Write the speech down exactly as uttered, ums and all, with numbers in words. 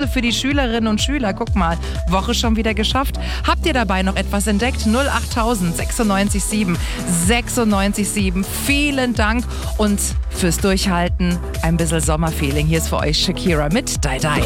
für die Schülerinnen und Schüler. Guck mal, Woche schon wieder geschafft. Habt ihr dabei noch etwas entdeckt? null achttausend sechsundneunzig sieben sechsundneunzig sieben. Vielen Dank und fürs Durchhalten. Ein bisschen Sommerfeeling. Hier ist für euch Shakira mit Die Die.